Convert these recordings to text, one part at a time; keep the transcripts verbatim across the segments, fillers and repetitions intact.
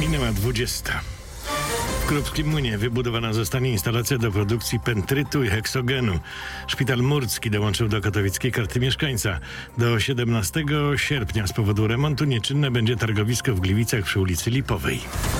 Minęła dwudziesta. W Krupskim Młynie wybudowana zostanie instalacja do produkcji pentrytu i heksogenu. Szpital Murcki dołączył do katowickiej karty mieszkańca. Do siedemnastego sierpnia z powodu remontu nieczynne będzie targowisko w Gliwicach przy ulicy Lipowej.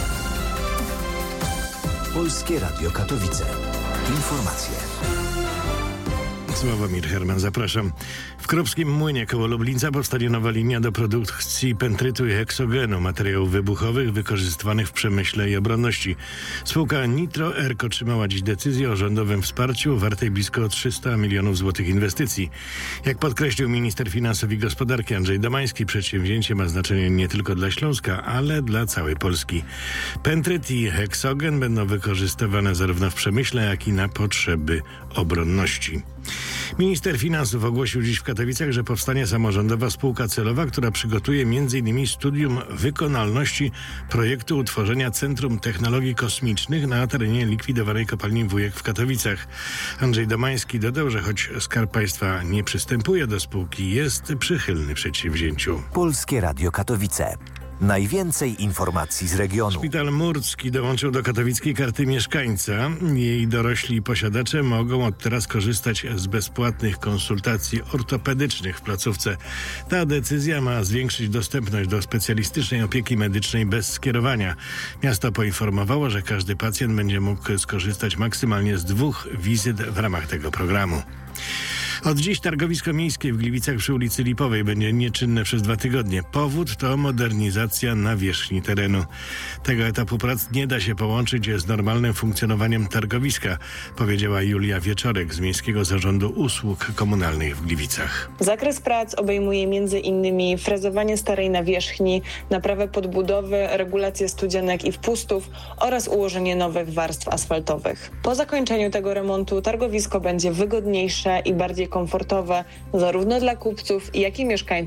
Polskie Radio Katowice. Informacje. Sławomir Herman, zapraszam. W Krupskim Młynie koło Lublińca powstanie nowa linia do produkcji pentrytu i heksogenu, materiałów wybuchowych wykorzystywanych w przemyśle i obronności. Spółka Nitro Erk otrzymała dziś decyzję o rządowym wsparciu wartej blisko trzysta milionów złotych inwestycji. Jak podkreślił minister finansów i gospodarki Andrzej Domański, przedsięwzięcie ma znaczenie nie tylko dla Śląska, ale dla całej Polski. Pentryt i heksogen będą wykorzystywane zarówno w przemyśle, jak i na potrzeby obronności. Minister finansów ogłosił dziś w Katowicach, że powstanie samorządowa spółka celowa, która przygotuje m in studium wykonalności projektu utworzenia Centrum Technologii Kosmicznych na terenie likwidowanej kopalni Wujek w Katowicach. Andrzej Domański dodał, że choć Skarb Państwa nie przystępuje do spółki, jest przychylny przedsięwzięciu. Polskie Radio Katowice. Najwięcej informacji z regionu. Szpital Murcki dołączył do katowickiej karty mieszkańca. Jej dorośli posiadacze mogą od teraz korzystać z bezpłatnych konsultacji ortopedycznych w placówce. Ta decyzja ma zwiększyć dostępność do specjalistycznej opieki medycznej bez skierowania. Miasto poinformowało, że każdy pacjent będzie mógł skorzystać maksymalnie z dwóch wizyt w ramach tego programu. Od dziś targowisko miejskie w Gliwicach przy ulicy Lipowej będzie nieczynne przez dwa tygodnie. Powód to modernizacja nawierzchni terenu. Tego etapu prac nie da się połączyć z normalnym funkcjonowaniem targowiska, powiedziała Julia Wieczorek z Miejskiego Zarządu Usług Komunalnych w Gliwicach. Zakres prac obejmuje między innymi frezowanie starej nawierzchni, naprawę podbudowy, regulację studzianek i wpustów oraz ułożenie nowych warstw asfaltowych. Po zakończeniu tego remontu targowisko będzie wygodniejsze i bardziej komfortowe zarówno dla kupców, jak i mieszkańców